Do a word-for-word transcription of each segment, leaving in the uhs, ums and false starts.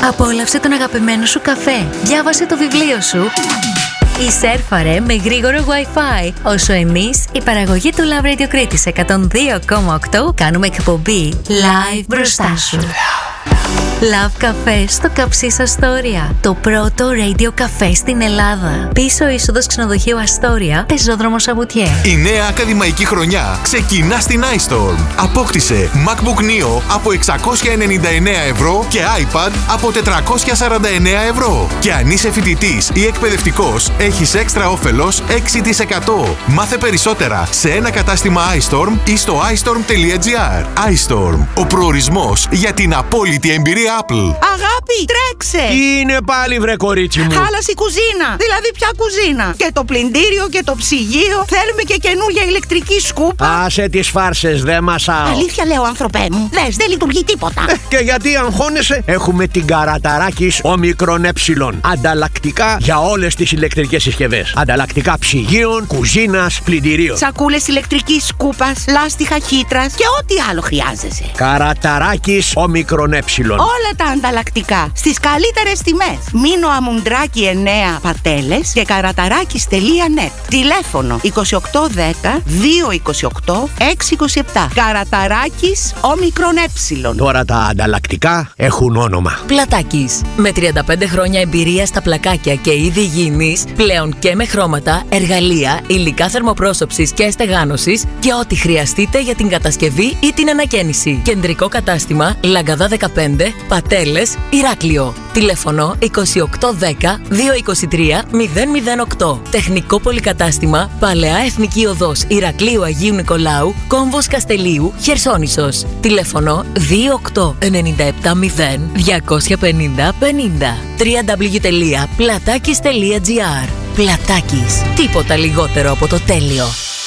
Απόλαυσε τον αγαπημένο σου καφέ. Διάβασε το βιβλίο σου ή σέρφαρε με γρήγορο Wi-Fi, όσο εμείς, η παραγωγή του Love Radio Κρήτης εκατόν δύο κόμμα οκτώ, κάνουμε εκπομπή live μπροστά σου. Love Café στο Καψίς Αστόρια. Το πρώτο radio καφέ στην Ελλάδα. Πίσω είσοδος ξενοδοχείου Αστόρια, πεζόδρομος Σαβουτιέ. Η νέα ακαδημαϊκή χρονιά ξεκινά στην iStorm. Απόκτησε MacBook Neo από εξακόσια ενενήντα εννέα ευρώ και iPad από τετρακόσια σαράντα εννέα ευρώ. Και αν είσαι φοιτητής ή εκπαιδευτικός, έχεις έξτρα όφελος έξι τοις εκατό. Μάθε περισσότερα σε ένα κατάστημα iStorm ή στο iStorm τελεία gr. iStorm, ο προορισμός για την απόλυτη εμπειρία Apple. Αγάπη, τρέξε! Τι είναι πάλι, βρε κορίτσι μου? Χάλασε η κουζίνα. Δηλαδή, ποια κουζίνα? Και το πλυντήριο και το ψυγείο. Θέλουμε και καινούργια ηλεκτρική σκούπα. Άσε τις φάρσες, δε μασάω. Αλήθεια λέω, άνθρωπέ μου. Δες, δεν λειτουργεί τίποτα. Ε, και γιατί αγχώνεσαι? Έχουμε την Καραταράκης Όμικρον Ε. Ανταλλακτικά για όλες τις ηλεκτρικές συσκευές. Ανταλλακτικά ψυγείων, κουζίνας, πλυντηρίων. Σακούλες ηλεκτρικής σκούπας, λάστιχα χύτρας και ό,τι άλλο χρειάζεσαι. Καραταράκης Όμικρον Ε. Όλα τα ανταλλακτικά στις καλύτερες τιμές. Μήνο Αμουντράκη εννέα Πατέλες και καραταράκης τελεία net. Τηλέφωνο είκοσι οκτώ δέκα δύο είκοσι οκτώ έξι είκοσι επτά. Καραταράκης Όμικρον Ε. Τώρα τα ανταλλακτικά έχουν όνομα. Πλατάκης. Με τριάντα πέντε χρόνια εμπειρία στα πλακάκια και είδη υγιεινής, πλέον και με χρώματα, εργαλεία, υλικά θερμοπρόσωψης και στεγάνωσης και ό,τι χρειαστείτε για την κατασκευή ή την ανακαίνιση. Κεντρικό κατάστημα Λαγκαδά δεκαπέντε, Πατέλες, Ηράκλειο. Τηλέφωνο είκοσι οκτώ δέκα δύο είκοσι τρία μηδέν μηδέν οκτώ. Τεχνικό πολυκατάστημα Παλαιά Εθνική Οδός Ηρακλείου Αγίου Νικολάου, Κόμβος Καστελίου, Χερσόνησος. Τηλέφωνο δύο οκτώ εννιά επτά μηδέν διακόσια πενήντα πενήντα. double-u double-u double-u τελεία πλατάκης τελεία gr. Πλατάκης. Τίποτα λιγότερο από το τέλειο.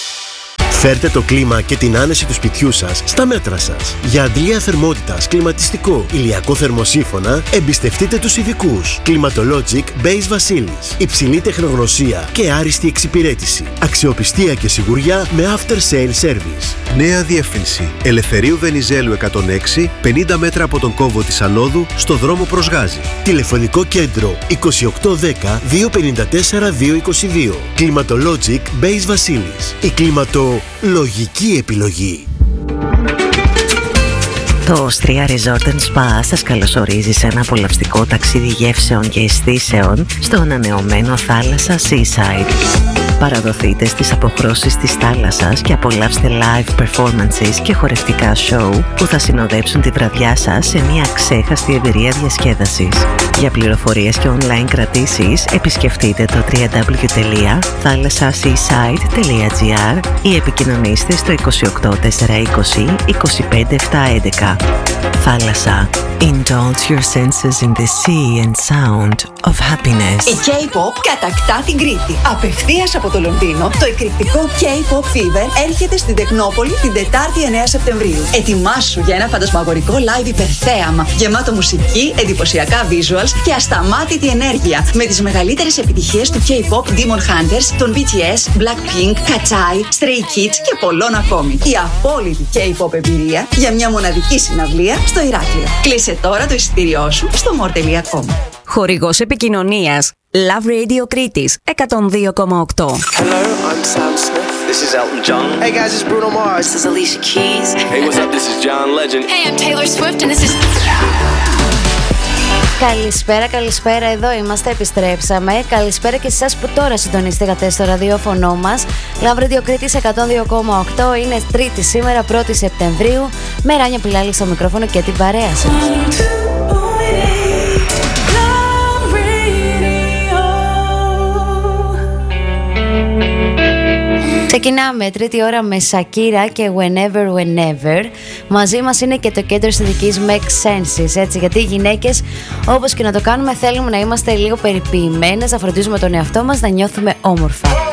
Φέρτε το κλίμα και την άνεση του σπιτιού σας στα μέτρα σας. Για αντλία θερμότητας, κλιματιστικό, ηλιακό θερμοσύφωνα, εμπιστευτείτε τους ειδικούς. Climatologic Base Βασίλης. Υψηλή τεχνογνωσία και άριστη εξυπηρέτηση. Αξιοπιστία και σιγουριά με after sale service. Νέα διεύθυνση. Ελευθερίου Βενιζέλου εκατόν έξι, πενήντα μέτρα από τον κόμβο της Ανόδου, στο δρόμο προς Γάζη. Τηλεφωνικό κέντρο είκοσι οκτώ δέκα δύο πενήντα τέσσερα δύο είκοσι δύο. Climatologic Base Βασίλης. Η κλιματολογική επιλογή. Το Osteria Resort and Spa σας καλωσορίζει σε ένα απολαυστικό ταξίδι γεύσεων και αισθήσεων στο ανανεωμένο θάλασσα Seaside. Παραδοθείτε στις αποχρώσεις της θάλασσας και απολαύστε live performances και χορευτικά show που θα συνοδέψουν τη βραδιά σας σε μια ξέχαστη εμπειρία διασκέδασης. Για πληροφορίες και online κρατήσεις επισκεφτείτε το double-u double-u double-u τελεία θάλασσασseaside τελεία gr ή επικοινωνήστε στο είκοσι οκτώ τετρακόσια είκοσι είκοσι πέντε επτακόσια έντεκα. Θάλασσα. Indulge your senses in the sea and sound of happiness. Η K-pop κατακτά την Κρήτη. Απευθείας από το Λονδίνο, το εκρηκτικό K-pop Fever έρχεται στην Τεκνόπολη την Τετάρτη εννέα Σεπτεμβρίου. Ετοιμάσου για ένα φαντασμαγορικό live υπερθέαμα, γεμάτο μουσική, εντυπωσιακά visuals και ασταμάτητη ενέργεια, με τις μεγαλύτερες επιτυχίες του K-pop Demon Hunters, των μπι τι ες, Blackpink, Katsai, Stray Kids και πολλών ακόμη. Η απόλυτη K-pop εμπειρία για μια μοναδική συναυλία στο Ηράκλειο. Κλείσε τώρα το εισιτήριό σου στο more τελεία com. Χορηγός επικοινωνίας Love Radio Κρήτης εκατόν δύο κόμμα οκτώ. Hello, I'm Sam Smith. This is Elton John. Hey guys, it's Bruno Mars. This is Alicia Keys. Hey, what's up? This is John Legend. Hey, I'm Taylor Swift and this is... Καλησπέρα, καλησπέρα, εδώ είμαστε, επιστρέψαμε. Καλησπέρα και σε εσάς που τώρα συντονιστήκατε στο ραδιόφωνο μας. Love Radio Κρήτης εκατόν δύο κόμμα οκτώ. Είναι Τρίτη σήμερα, πρώτη Σεπτεμβρίου. Με Ράνια Πιλάλη στο μικρόφωνο και την παρέα σας. Ξεκινάμε τρίτη ώρα με Σακύρα και Whenever Whenever. Μαζί μας είναι και το κέντρο αισθητικής Make Senses, έτσι, γιατί οι γυναίκες, όπως και να το κάνουμε, θέλουμε να είμαστε λίγο περιποιημένες, να φροντίζουμε τον εαυτό μας, να νιώθουμε όμορφα.